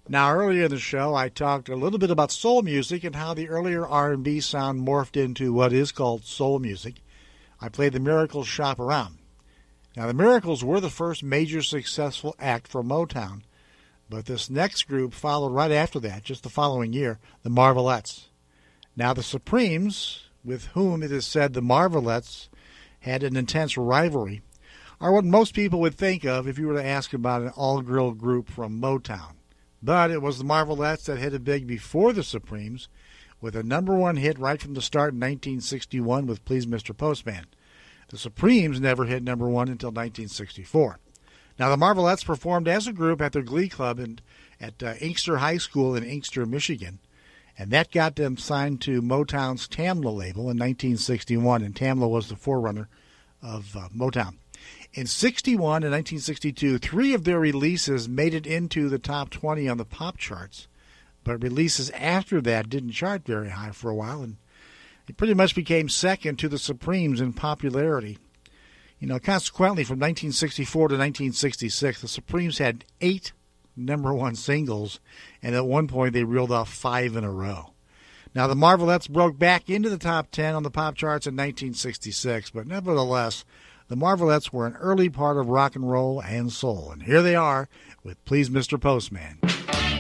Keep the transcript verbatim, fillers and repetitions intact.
Now, earlier in the show, I talked a little bit about soul music and how the earlier R and B sound morphed into what is called soul music. I played the Miracles Shop Around. Now, the Miracles were the first major successful act for Motown, but this next group followed right after that, just the following year, the Marvelettes. Now, the Supremes, with whom it is said the Marvelettes had an intense rivalry, are what most people would think of if you were to ask about an all-girl group from Motown. But it was the Marvelettes that hit it big before the Supremes, with a number one hit right from the start in nineteen sixty-one with Please Mister Postman. The Supremes never hit number one until nineteen sixty-four. Now, the Marvelettes performed as a group at their glee club in, at uh, Inkster High School in Inkster, Michigan, and that got them signed to Motown's Tamla label in nineteen sixty-one, and Tamla was the forerunner of uh, Motown. In sixty-one and nineteen sixty-two, three of their releases made it into the top twenty on the pop charts, but releases after that didn't chart very high for a while, and it pretty much became second to the Supremes in popularity. You know, consequently, from nineteen sixty-four to nineteen sixty-six, the Supremes had eight number one singles, and at one point they reeled off five in a row. Now, the Marvelettes broke back into the top ten on the pop charts in nineteen sixty-six, but nevertheless, the Marvelettes were an early part of rock and roll and soul. And here they are with Please Mister Postman.